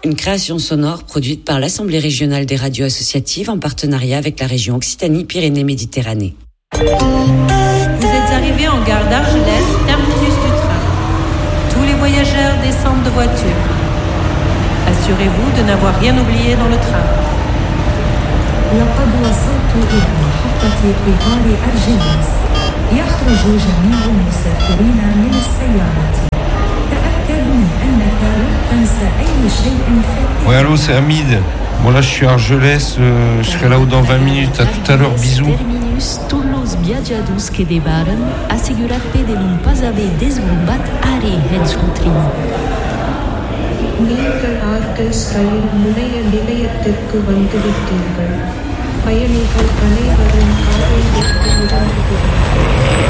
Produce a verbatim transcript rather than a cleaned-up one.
Une création sonore produite par l'Assemblée régionale des radios associatives en partenariat avec la région Occitanie-Pyrénées-Méditerranée. Vous êtes arrivés en gare d'Argelès, terminus du train. Tous les voyageurs descendent de voiture. Assurez-vous de n'avoir rien oublié dans le train. لقد وصلت إلى محطة قطار أرجليس. يخرج جميع المسافرين من السيارة. تأكد من أنك لا تنسى أي شيء في. Ouais, allô, c'est Hamid. Bon, là, je suis à Argelès. Euh, je serai là-haut dans vingt minutes. À tout à l'heure. Bisous. Terminus, tous los viajados que debaran, asegurate de não pas haver desbombat are headscutrini. நீங்கள் ஆர்கஸ் ரயில் முனைய நிலையத்திற்கு வந்துவிட்டீர்கள். பயணிகள் அனைவரும் காரை விட்டு இறங்குகிறார்கள்.